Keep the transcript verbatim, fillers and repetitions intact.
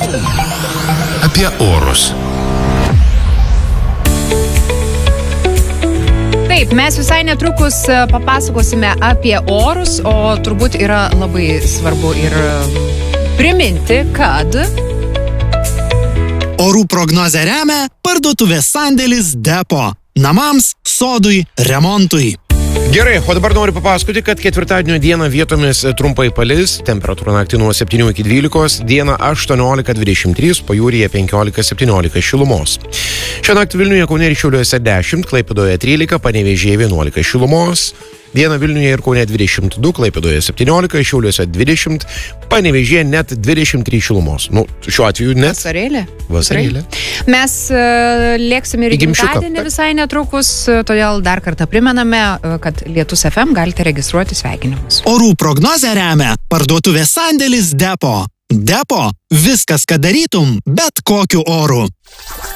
Apie orus. Taip, mes visai netrukus papasakosime apie orus, o turbūt yra labai svarbu ir priminti, kad orų prognozę remia parduotuvės sandėlis Depo. Namams, sodui, remontui. Gerai, o dabar noriu papasakoti, kad ketvirtadienio dieną vietomis trumpai palis, temperatūra naktį nuo septynių iki dvylikos, dieną aštuoniolika dvidešimt trys, pajūryje penkiolika septyniolika šilumos. Šią naktį Vilniuje, Kaune ir Šiauliuose dešimt, Klaipėdoje trylika, Panevėžyje vienuolika šilumos. Dieną Vilniuje ir Kaune dvidešimt du, Klaipėdoje septyniolika, Šiauliuose dvidešimt, Panevėžyje net dvidešimt trys šilumos. Nu, šiuo atveju net. Vasarėlė. Vasarėlė. Mes uh, lėksime ir gimtadienį visai netrukus, todėl dar kartą primename, kad Lietus F M galite registruoti sveikinimus. Orų prognozę remia parduotuvės sandėlis Depo. Depo. Viskas, ką darytum, bet kokiu oru.